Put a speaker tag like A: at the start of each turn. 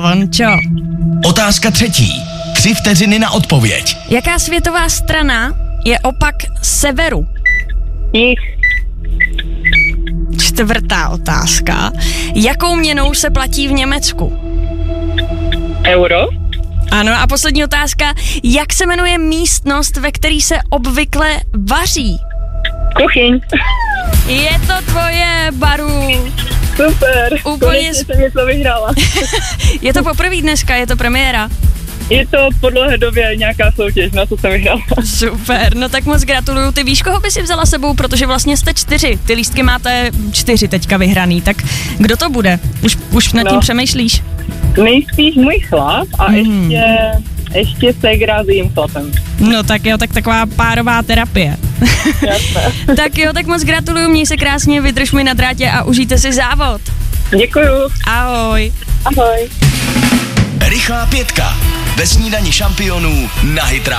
A: Vončo.
B: Otázka 3. 3 vteřiny na odpověď.
A: Jaká světová strana je opak severu?
C: Jich.
A: 4. otázka. Jakou měnou se platí v Německu?
C: Euro.
A: Ano, a poslední otázka. Jak se jmenuje místnost, ve které se obvykle vaří?
C: Kuchyň.
A: Je to tvoje, Baru.
C: Super.
A: Úplně
C: Konečně jsem něco vyhrála.
A: Je to poprvé dneska, je to premiéra.
C: Je to po dlouhé době nějaká soutěž, na co jsem vyhrála.
A: Super, no tak moc gratuluju. Ty víš, koho by si vzala sebou, protože vlastně jste 4. Ty lístky máte 4 teďka vyhraný, tak kdo to bude? Už nad tím přemýšlíš?
C: Nejspíš můj chlap a ještě ségra s jejím chlapem.
A: No tak jo, tak taková párová terapie.
C: Jasné.
A: Tak jo, tak moc gratuluju, měj se krásně, vydrž mi na drátě a užijte si závod.
C: Děkuju.
A: Ahoj.
C: Ahoj.
B: Rychlá 5. Ve snídani šampionů na Hit Radio.